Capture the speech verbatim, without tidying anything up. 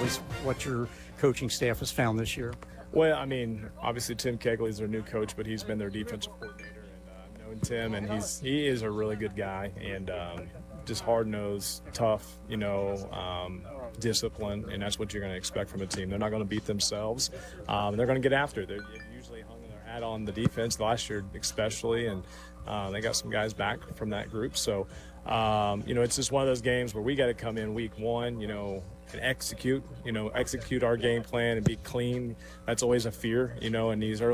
as what your coaching staff has found this year? Well, I mean, obviously Tim Kegley's their new coach, but he's been their defensive coordinator, and uh, I've known Tim, and he's he is a really good guy, and um, just hard-nosed, tough, you know, um, discipline, and that's what you're going to expect from a team. They're not going to beat themselves. Um, they're going to get after it. They're usually hung their hat on the defense last year, especially, and uh, they got some guys back from that group. So, um, you know, it's just one of those games where we got to come in week one, you know, and execute, you know, execute our game plan and be clean. That's always a fear, you know, in these early